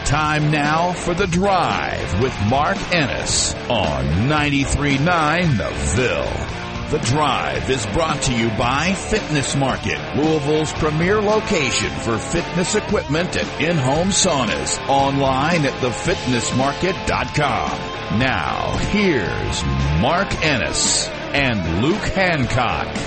Time now for The Drive with Mark Ennis on 93.9 The Ville. The Drive is brought to you by Fitness Market, Louisville's premier location for fitness equipment and in-home saunas. Online at thefitnessmarket.com. Now, here's Mark Ennis and Luke Hancock.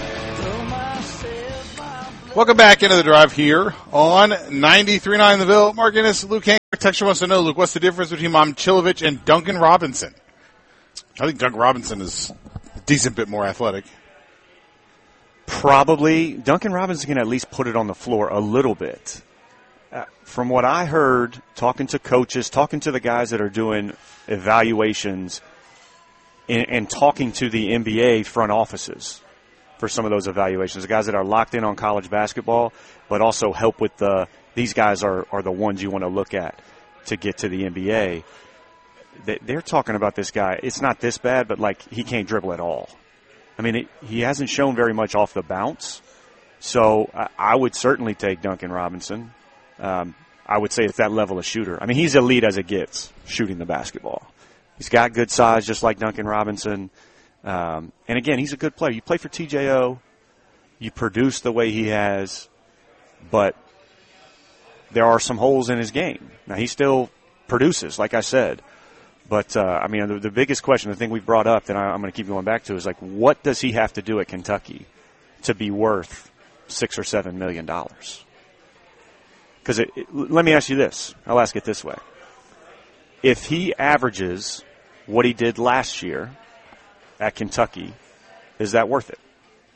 Welcome back into The Drive here on 93.9 The Ville. Mark Ennis, Luke Hancock. Texture wants to know, Luke, what's the difference between Momcilovic and Duncan Robinson? I think Duncan Robinson is a decent bit more athletic. Probably. Duncan Robinson can at least put it on the floor a little bit. From what I heard, talking to coaches, talking to the guys that are doing evaluations, and talking to the NBA front offices for some of those evaluations, the guys that are locked in on college basketball, but also help with these guys are the ones you want to look at to get to the NBA. They're talking about this guy. It's not this bad, but like he can't dribble at all. I mean, he hasn't shown very much off the bounce. So I would certainly take Duncan Robinson. I would say it's that level of shooter. I mean, he's elite as it gets shooting the basketball. He's got good size just like Duncan Robinson. And again, he's a good player. You play for TJO. You produce the way he has. But there are some holes in his game. Now, he still produces, like I said. But, I mean, the biggest question, the thing we brought up that I'm going to keep going back to is, like, what does he have to do at Kentucky to be worth $6 or $7 million? Because let me ask you this. I'll ask it this way. If he averages what he did last year at Kentucky, is that worth it?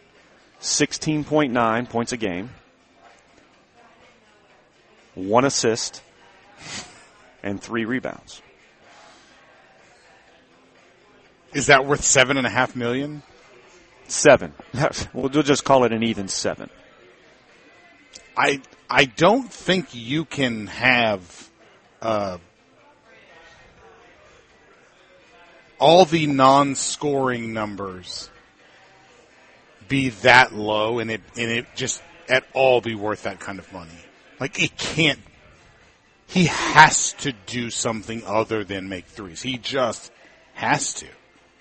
16.9 points a game. 1 assist, and 3 rebounds. Is that worth $7.5 million? 7. We'll just call it an even 7. I don't think you can have all the non-scoring numbers be that low and it just at all be worth that kind of money. Like, it can't. He has to do something other than make threes. He just has to.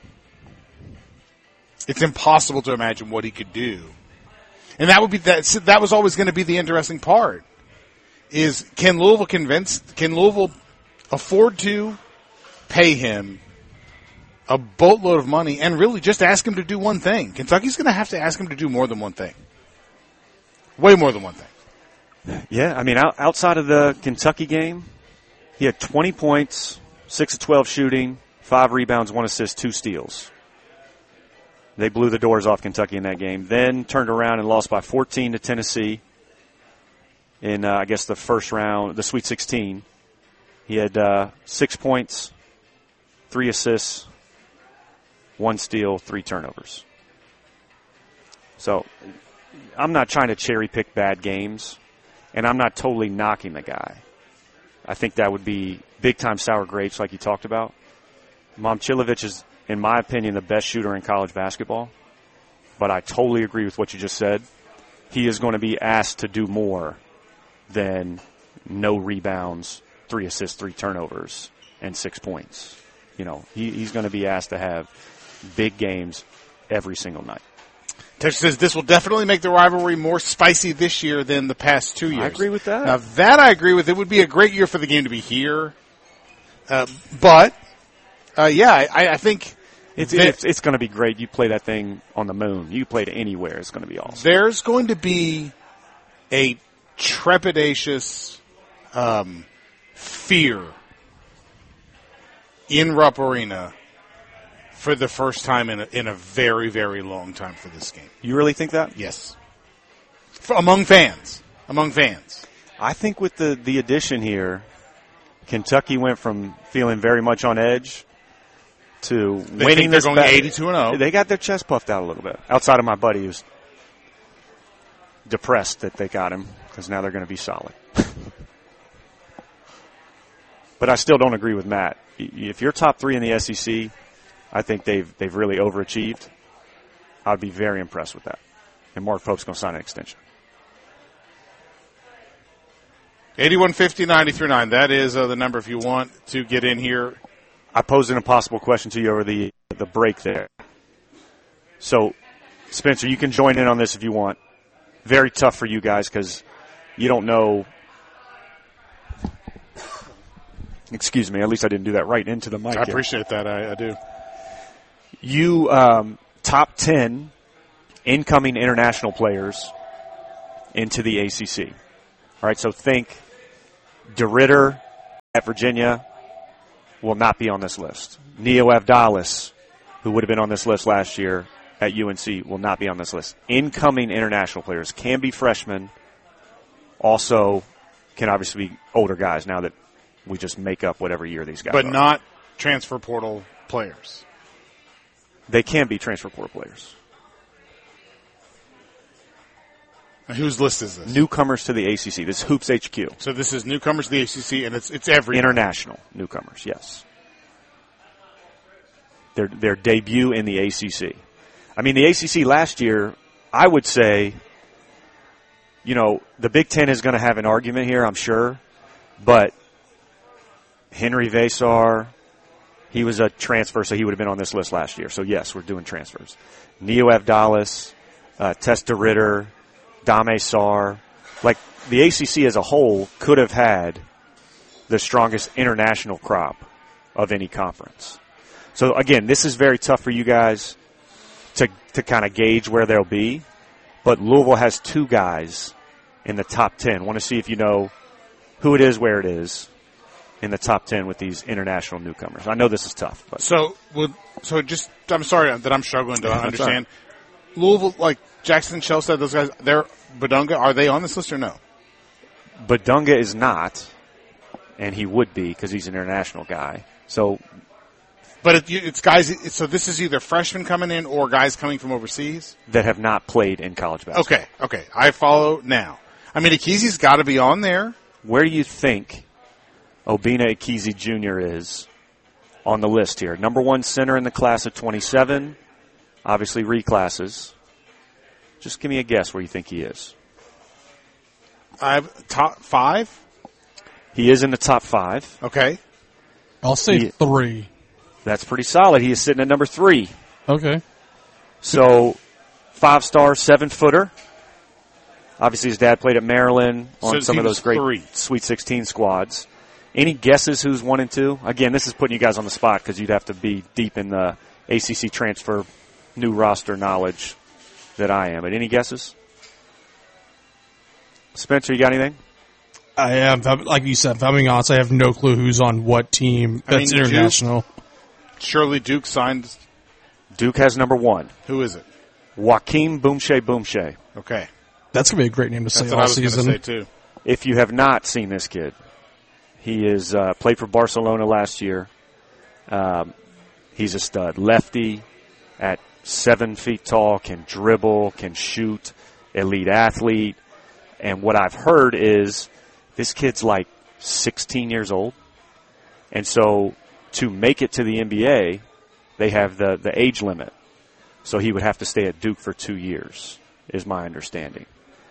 It's impossible to imagine what he could do. And that would be that was always going to be the interesting part. Is can Louisville afford to pay him a boatload of money and really just ask him to do one thing? Kentucky's going to have to ask him to do more than one thing. Way more than one thing. Yeah, I mean, outside of the Kentucky game, he had 20 points, 6 of 12 shooting, 5 rebounds, 1 assist, 2 steals. They blew the doors off Kentucky in that game. Then turned around and lost by 14 to Tennessee in, I guess, the first round, the Sweet 16. He had 6 points, 3 assists, 1 steal, 3 turnovers. So I'm not trying to cherry-pick bad games. And I'm not totally knocking the guy. I think that would be big-time sour grapes like you talked about. Momcilovic is, in my opinion, the best shooter in college basketball. But I totally agree with what you just said. He is going to be asked to do more than no rebounds, 3 assists, 3 turnovers, and 6 points. You know, he's going to be asked to have big games every single night. Tex says this will definitely make the rivalry more spicy this year than the past 2 years. I agree with that. Now, that I agree with. It would be a great year for the game to be here. But I think it's going to be great. You play that thing on the moon. You play it anywhere. It's going to be awesome. There's going to be a trepidatious fear in Rupp Arena for the first time in a very, very long time for this game. You really think that? Yes. Among fans. I think with the addition here, Kentucky went from feeling very much on edge to winning this. They're going 82-0. They got their chest puffed out a little bit. Outside of my buddy who's depressed that they got him because now they're going to be solid. But I still don't agree with Matt. If you're top 3 in the SEC, I think they've really overachieved. I'd be very impressed with that. And Mark Pope's going to sign an extension. 8150-93.9. That is the number if you want to get in here. I posed an impossible question to you over the break there. So, Spencer, you can join in on this if you want. Very tough for you guys because you don't know. Excuse me. At least I didn't do that right into the mic. I appreciate that. I do. You top 10 incoming international players into the ACC. All right, so think DeRidder at Virginia will not be on this list. Neo Avdalis, who would have been on this list last year at UNC, will not be on this list. Incoming international players can be freshmen, also can obviously be older guys now that we just make up whatever year these guys are. But not transfer portal players. They can be transfer portal players. And whose list is this? Newcomers to the ACC. This is Hoops HQ. So this is newcomers to the ACC, and it's every international newcomers. Yes, their debut in the ACC. I mean, the ACC last year, I would say, the Big Ten is going to have an argument here, I'm sure, but Henry Vesar, he was a transfer, so he would have been on this list last year. So yes, we're doing transfers. Neo Avdalis, Tess DeRidder, Dame Sarr, like the ACC as a whole could have had the strongest international crop of any conference. So again, this is very tough for you guys to kind of gauge where they'll be. But Louisville has two guys in the top 10. Want to see if you know who it is, where it is in the top 10 with these international newcomers. I know this is tough. But. I'm sorry that I'm struggling to understand. Louisville, like Jackson Shell said, those guys, they're Badunga, are they on this list or no? Badunga is not, and he would be because he's an international guy. So, but it's guys. So this is either freshmen coming in or guys coming from overseas that have not played in college basketball. Okay, I follow now. I mean, Akizi's got to be on there. Where do you think Obinna Akizi Jr. is on the list here? Number one center in the class of 27. Obviously, reclasses. Just give me a guess where you think he is. I have top 5. He is in the top 5. Okay. I'll say 3. That's pretty solid. He is sitting at number 3. Okay. So, 5-star, 7-footer. Obviously, his dad played at Maryland on some of those great Sweet 16 squads. Any guesses who's 1 and 2? Again, this is putting you guys on the spot because you'd have to be deep in the ACC transfer new roster knowledge that I am. But any guesses? Spencer, you got anything? I am. Like you said, if I'm being honest, I have no clue who's on what team that's international. Surely Duke signed. Duke has number 1. Who is it? Joaquim Boumtje. Okay. That's going to be a great name to say all season. That's what I was going to say, too. If you have not seen this kid, he is played for Barcelona last year. He's a stud. Lefty at 7 feet tall, can dribble, can shoot, elite athlete. And what I've heard is this kid's like 16 years old. And so to make it to the NBA, they have the age limit. So he would have to stay at Duke for 2 years, is my understanding.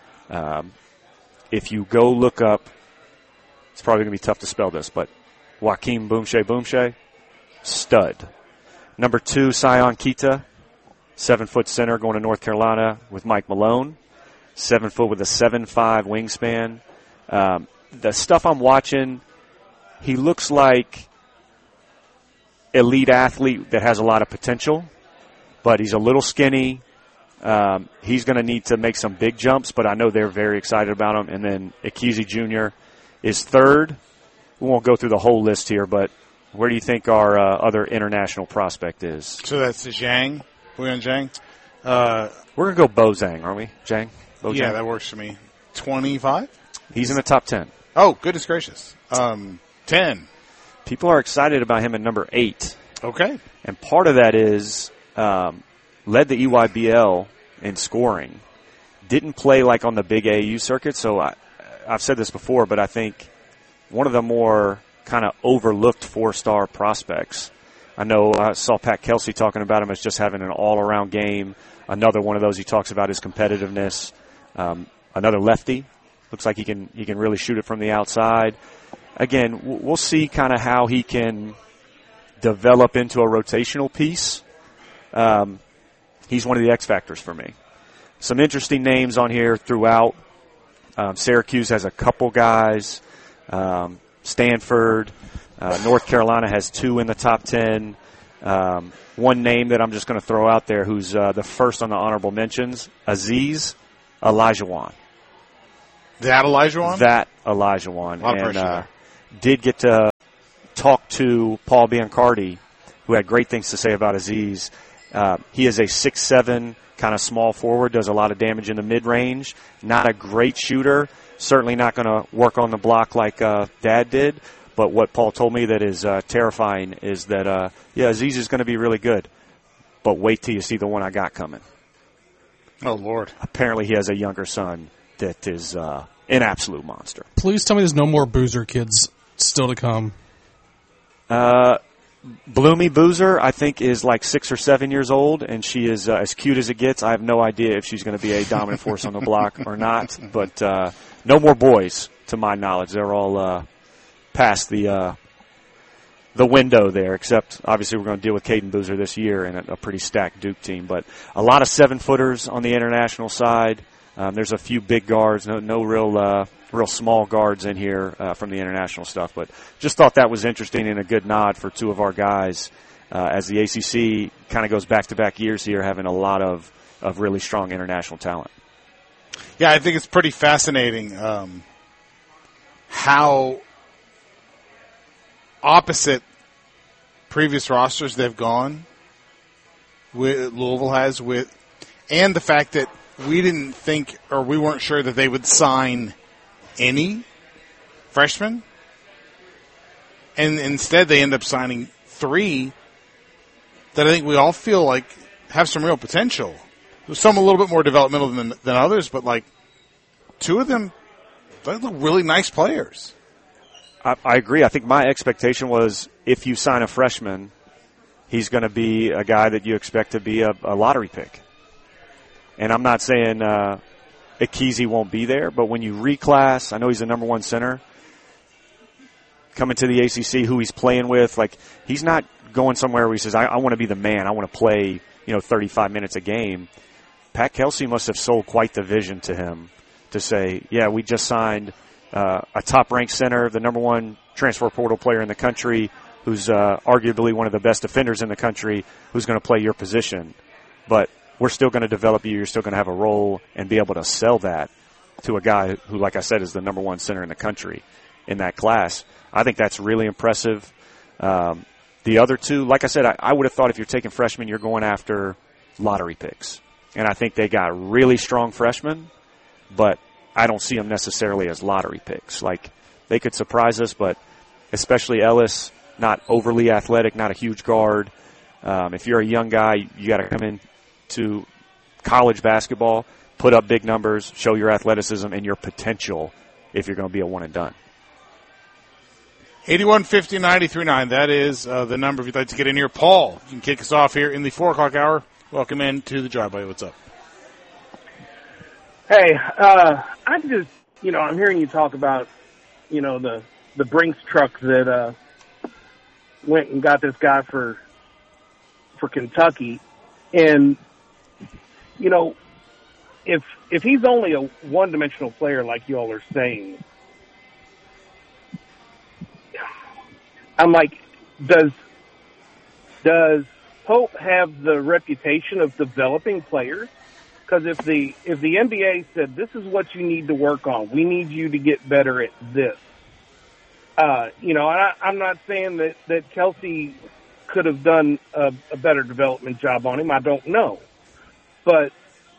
If you go look up, it's probably going to be tough to spell this, but Joaquim Boumtje, stud. Number 2, Sion Kita, 7-foot center going to North Carolina with Mike Malone. 7 foot with a 7'5" wingspan. The stuff I'm watching, he looks like elite athlete that has a lot of potential, but he's a little skinny. He's going to need to make some big jumps, but I know they're very excited about him. And then Akizi Jr. is 3rd. We won't go through the whole list here, but where do you think our other international prospect is? So that's Zhang. We're Zhang. We're going to go Bo Zhang, aren't we? Zhang? Bo Yeah, Zhang? that works for me. 25? He's in the top 10. Oh, goodness gracious. 10. People are excited about him at number 8. Okay. And part of that is led the EYBL in scoring. Didn't play like on the big AAU circuit, so I've said this before, but I think one of the more kind of overlooked 4-star prospects. I know I saw Pat Kelsey talking about him as just having an all-around game. Another one of those he talks about his competitiveness. Another lefty. Looks like he can really shoot it from the outside. Again, we'll see kind of how he can develop into a rotational piece. He's one of the X factors for me. Some interesting names on here throughout. Syracuse has a couple guys. Stanford, North Carolina has 2 in the top 10. One name that I'm just going to throw out there who's the first on the honorable mentions, Aziz Olajuwon. That Olajuwon? That Olajuwon. And did get to talk to Paul Biancardi, who had great things to say about Aziz. He is a 6'7", kind of small forward, does a lot of damage in the mid-range. Not a great shooter. Certainly not going to work on the block like Dad did. But what Paul told me that is terrifying is that, Aziz is going to be really good. But wait till you see the one I got coming. Oh, Lord. Apparently he has a younger son that is an absolute monster. Please tell me there's no more Boozer kids still to come. Bloomy Boozer, I think, is like 6 or 7 years old, and she is as cute as it gets. I have no idea if she's going to be a dominant force on the block or not. But no more boys, to my knowledge. They're all past the window there, except obviously we're going to deal with Caden Boozer this year and a pretty stacked Duke team. But a lot of 7-footers on the international side. There's a few big guards, no real small guards in here from the international stuff. But just thought that was interesting and a good nod for 2 of our guys as the ACC kind of goes back-to-back years here, having a lot of really strong international talent. Yeah, I think it's pretty fascinating how opposite previous rosters they've gone, Louisville has, and the fact that we didn't think, or we weren't sure that they would sign any freshmen. And instead they end up signing 3 that I think we all feel like have some real potential. There's some a little bit more developmental than others, but like 2 of them, they look really nice players. I agree. I think my expectation was if you sign a freshman, he's going to be a guy that you expect to be a lottery pick. And I'm not saying Akizi won't be there, but when you reclass, I know he's the number 1 center. Coming to the ACC, who he's playing with, like he's not going somewhere where he says, I want to be the man. I want to play, 35 minutes a game. Pat Kelsey must have sold quite the vision to him to say, yeah, we just signed a top-ranked center, the number 1 transfer portal player in the country, who's arguably one of the best defenders in the country, who's going to play your position. But we're still going to develop you. You're still going to have a role and be able to sell that to a guy who, like I said, is the number 1 center in the country in that class. I think that's really impressive. The other 2, like I said, I would have thought if you're taking freshmen, you're going after lottery picks. And I think they got really strong freshmen, but I don't see them necessarily as lottery picks. Like, they could surprise us, but especially Ellis, not overly athletic, not a huge guard. If you're a young guy, you got to come in to college basketball, put up big numbers, show your athleticism and your potential if you're going to be a one and done. 8150-93.9. That is the number if you'd like to get in here. Paul, you can kick us off here in the 4 o'clock hour. Welcome in to the Drive By. What's up? Hey, I'm just, I'm hearing you talk about, the Brinks truck that went and got this guy for Kentucky. And, if he's only a one-dimensional player like you all are saying, I'm like, does Pope have the reputation of developing players? Because if the NBA said, this is what you need to work on, we need you to get better at this. I'm not saying that Kelsey could have done a better development job on him. I don't know. But,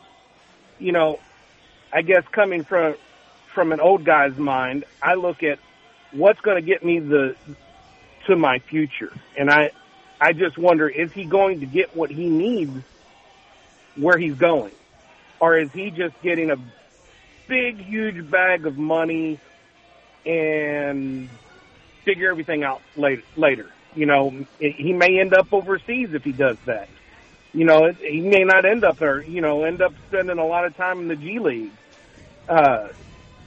I guess coming from an old guy's mind, I look at what's going to get me to my future. And I just wonder, is he going to get what he needs where he's going? Or is he just getting a big, huge bag of money and figure everything out later? He may end up overseas if he does that. He may not end up there, end up spending a lot of time in the G League.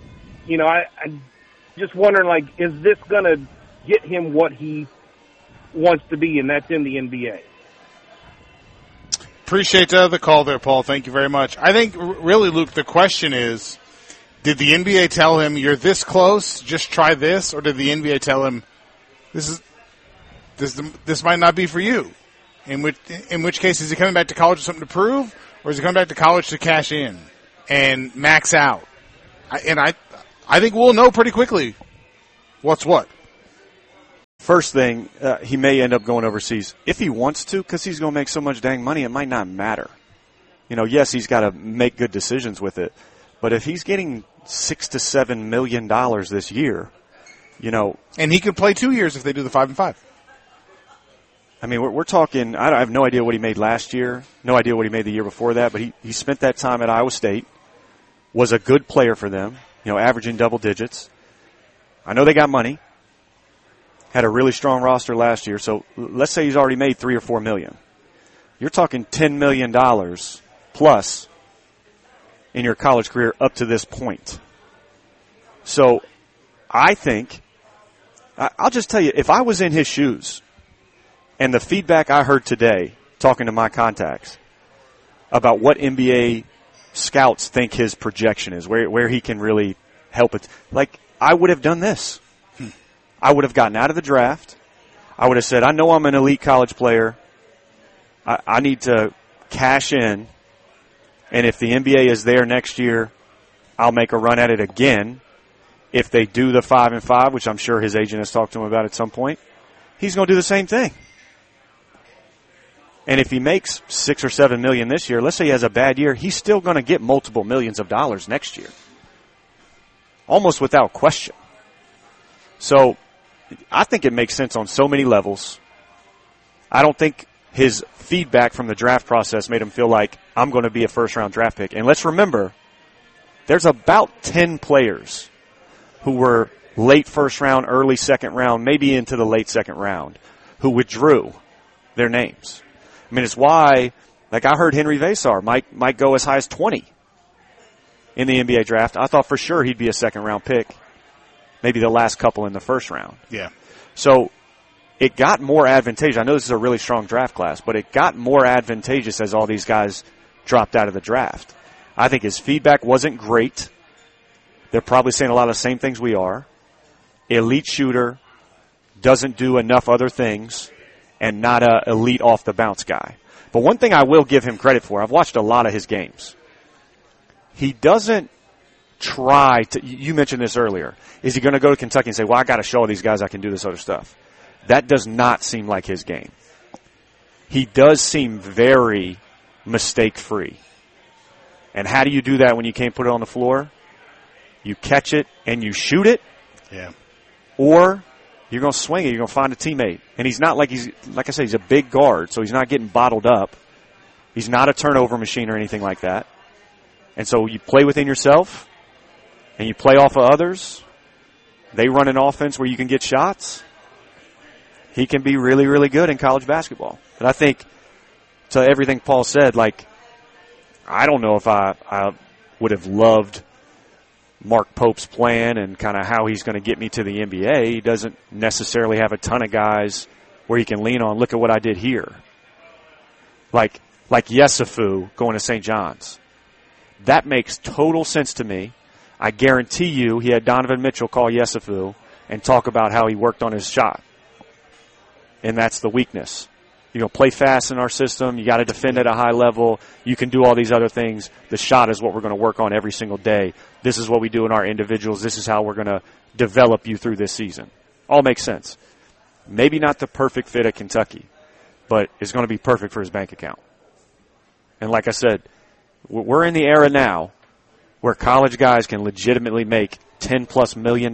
I'm just wondering, like, is this going to get him what he wants to be, and that's in the NBA? Appreciate the call there, Paul. Thank you very much. I think, really, Luke, the question is, did the NBA tell him, you're this close, just try this, or did the NBA tell him, this might not be for you? In which case, is he coming back to college with something to prove, or is he coming back to college to cash in and max out? I think we'll know pretty quickly what's what. First thing, he may end up going overseas. If he wants to, because he's going to make so much dang money, it might not matter. Yes, he's got to make good decisions with it. But if he's getting $6 to $7 million this year, and he could play 2 years if they do the 5-5. I mean, we're talking. I have no idea what he made last year, no idea what he made the year before that. But he spent that time at Iowa State, was a good player for them, averaging double digits. I know they got money, had a really strong roster last year. So let's say he's already made $3 or $4 million. You're talking $10 million plus in your college career up to this point. So I think, I'll just tell you, if I was in his shoes and the feedback I heard today talking to my contacts about what NBA scouts think his projection is, where he can really help it, like, I would have done this. I would have gotten out of the draft. I would have said, I know I'm an elite college player. I need to cash in. And if the NBA is there next year, I'll make a run at it again. If they do the 5-5, which I'm sure his agent has talked to him about at some point, he's going to do the same thing. And if he makes $6 or $7 million this year, let's say he has a bad year, he's still going to get multiple millions of dollars next year. Almost without question. So I think it makes sense on so many levels. I don't think his feedback from the draft process made him feel like, I'm going to be a first-round draft pick. And let's remember, there's about 10 players who were late first round, early second round, maybe into the late second round, who withdrew their names. I mean, it's why, like, I heard Henry Vasar might go as high as 20 in the NBA draft. I thought for sure he'd be a second-round pick, maybe the last couple in the first round. Yeah. So it got more advantageous. I know this is a really strong draft class, but it got more advantageous as all these guys dropped out of the draft. I think his feedback wasn't great. They're probably saying a lot of the same things we are. Elite shooter, doesn't do enough other things, and not a elite off-the-bounce guy. But one thing I will give him credit for, I've watched a lot of his games. He doesn't try to, you mentioned this earlier, is he going to go to Kentucky and say, well, I got to show all these guys I can do this other stuff? That does not seem like his game. He does seem very mistake-free. And how do you do that when you can't put it on the floor? You catch it and you shoot it. Yeah. Or you're going to swing it. You're going to find a teammate. And he's not like I said, he's a big guard, so he's not getting bottled up. He's not a turnover machine or anything like that. And so you play within yourself and you play off of others. They run an offense where you can get shots. He can be really, really good in college basketball. But I think, to everything Paul said, like, I don't know if I would have loved Mark Pope's plan and kind of how he's going to get me to the NBA. He doesn't necessarily have a ton of guys where he can lean on. Look at what I did here. Like Yesufu going to St. John's. That makes total sense to me. I guarantee you he had Donovan Mitchell call Yesufu and talk about how he worked on his shot. And that's the weakness. You're going to play fast in our system. You got to defend at a high level. You can do all these other things. The shot is what we're going to work on every single day. This is what we do in our individuals. This is how we're going to develop you through this season. All makes sense. Maybe not the perfect fit at Kentucky, but it's going to be perfect for his bank account. And like I said, we're in the era now where college guys can legitimately make $10+ million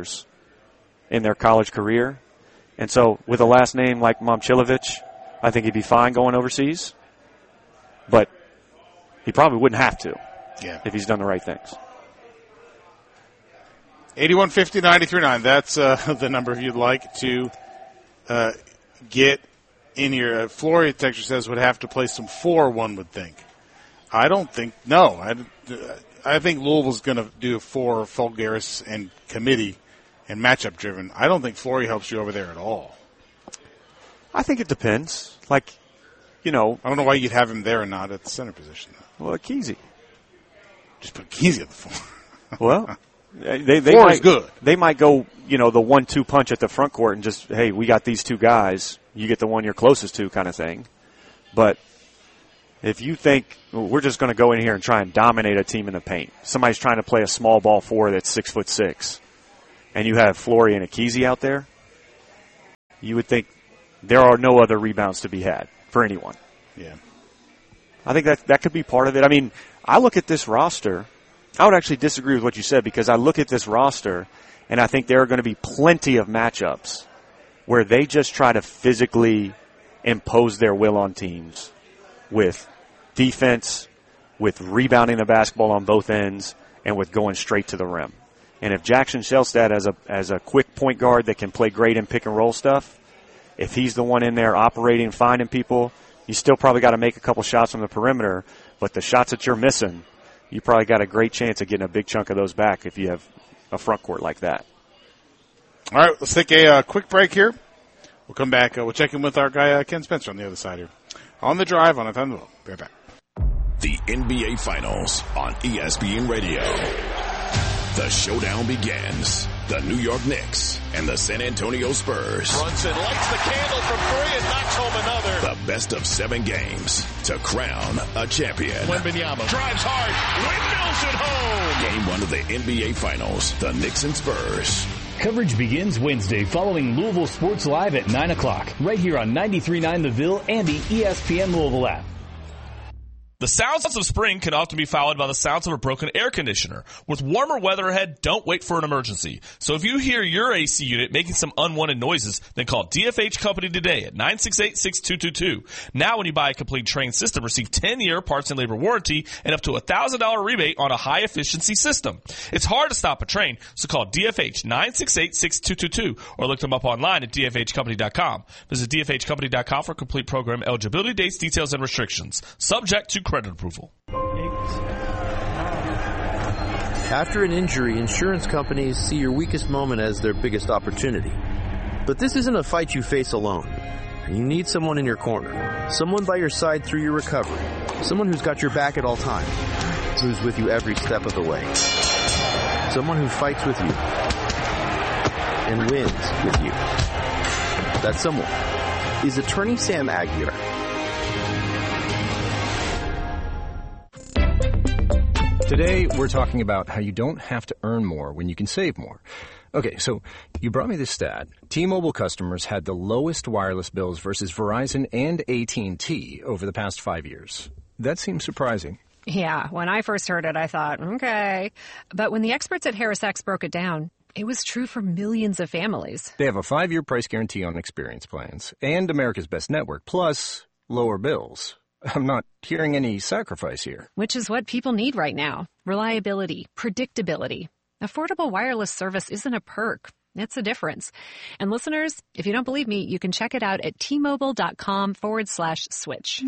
in their college career. And so with a last name like Momcilovic, I think he'd be fine going overseas. But he probably wouldn't have to if he's done the right things. 8150-939. That's the number if you'd like to get in your Florida. Texture says would have to play some 4, one would think. I don't think. No. I think Louisville's going to do for Fulgaris and committee and matchup driven. I don't think Flory helps you over there at all. I think it depends. Like, I don't know why you'd have him there and not at the center position. Well, Kesey. Just put Kesey at the floor. Well, they might, good. They might go, the 1-2 punch at the front court and just, hey, we got these two guys. You get the one you're closest to kind of thing. But if you think we're just going to go in here and try and dominate a team in the paint, somebody's trying to play a small ball 4 that's 6'6", and you have Flory and Kesey out there, you would think there are no other rebounds to be had for anyone. Yeah. I think that could be part of it. I mean, I look at this roster. I would actually disagree with what you said because I look at this roster and I think there are going to be plenty of matchups where they just try to physically impose their will on teams with defense, with rebounding the basketball on both ends, and with going straight to the rim. And if Jackson Shelstad as a quick point guard that can play great in pick and roll stuff, if he's the one in there operating, finding people, you still probably got to make a couple shots from the perimeter, but the shots that you're missing, you probably got a great chance of getting a big chunk of those back if you have a front court like that. All right, let's take a quick break here. We'll come back. We'll check in with our guy, Ken Spencer, on the other side here. On the drive, on a time to vote. Be right back. The NBA Finals on ESPN Radio. The showdown begins. The New York Knicks and the San Antonio Spurs. Brunson lights the candle from 3 and knocks home another. The best of 7 games to crown a champion. Wembanyama drives hard, windmills it home. Game 1 of the NBA Finals, the Knicks and Spurs. Coverage begins Wednesday following Louisville Sports Live at 9 o'clock, right here on 93.9 The Ville and the ESPN Louisville app. The sounds of spring can often be followed by the sounds of a broken air conditioner. With warmer weather ahead, don't wait for an emergency. So if you hear your AC unit making some unwanted noises, then call DFH Company today at 968-6222. Now when you buy a complete Trane system, receive 10-year parts and labor warranty and up to $1,000 rebate on a high-efficiency system. It's hard to stop a Trane, so call DFH 968-6222 or look them up online at dfhcompany.com. Visit dfhcompany.com for complete program eligibility, dates, details, and restrictions. Subject to credit approval. After an injury, insurance companies see your weakest moment as their biggest opportunity. But this isn't a fight you face alone. You need someone in your corner, someone by your side through your recovery, someone who's got your back at all times, who's with you every step of the way, someone who fights with you and wins with you. That someone is attorney Sam Aguirre. Today, we're talking about how you don't have to earn more when you can save more. Okay, so you brought me this stat. T-Mobile customers had the lowest wireless bills versus Verizon and AT&T over the past 5 years. That seems surprising. Yeah, when I first heard it, I thought, okay. But when the experts at HarrisX broke it down, it was true for millions of families. They have a 5-year price guarantee on experience plans and America's Best Network, plus lower bills. I'm not hearing any sacrifice here. Which is what people need right now. Reliability, predictability. Affordable wireless service isn't a perk. It's a difference. And listeners, if you don't believe me, you can check it out at tmobile.com/switch.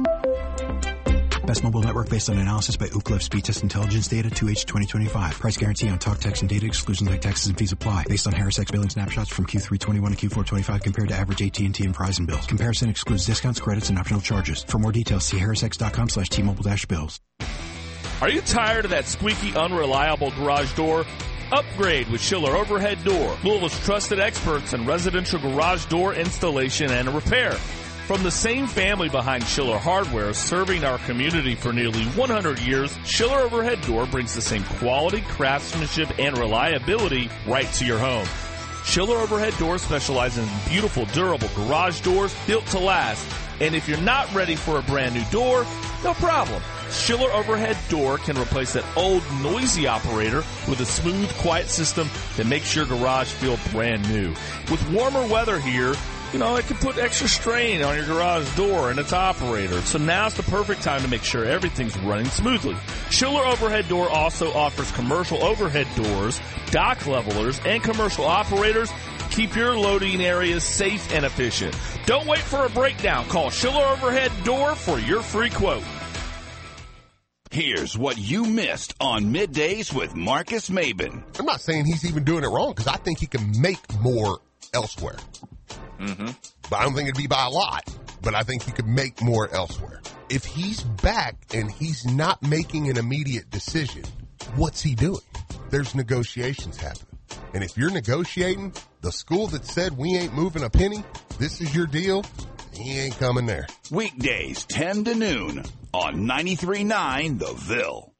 Best mobile network based on analysis by Ookla Speed Test Intelligence Data 2H 2025. Price guarantee on talk, text, and data. Exclusions like taxes and fees apply. Based on HarrisX billing snapshots from Q3 21 to Q4 25 compared to average AT&T and Verizon bills. Comparison excludes discounts, credits, and optional charges. For more details, see harrisx.com/T-Mobile-bills. Are you tired of that squeaky, unreliable garage door? Upgrade with Schiller Overhead Door, Louisville's trusted experts in residential garage door installation and repair. From the same family behind Schiller Hardware, serving our community for nearly 100 years, Schiller Overhead Door brings the same quality, craftsmanship, and reliability right to your home. Schiller Overhead Door specializes in beautiful, durable garage doors built to last. And if you're not ready for a brand new door, no problem. Schiller Overhead Door can replace that old, noisy operator with a smooth, quiet system that makes your garage feel brand new. With warmer weather here, it can put extra strain on your garage door and its operator. So now's the perfect time to make sure everything's running smoothly. Schiller Overhead Door also offers commercial overhead doors, dock levelers, and commercial operators. Keep your loading areas safe and efficient. Don't wait for a breakdown. Call Schiller Overhead Door for your free quote. Here's what you missed on Middays with Marcus Maben. I'm not saying he's even doing it wrong because I think he can make more elsewhere. Mm-hmm. But I don't think it'd be by a lot, but I think he could make more elsewhere. If he's back and he's not making an immediate decision, what's he doing? There's negotiations happening. And if you're negotiating, the school that said we ain't moving a penny, this is your deal, he ain't coming there. Weekdays 10 to noon on 93.9 The Ville.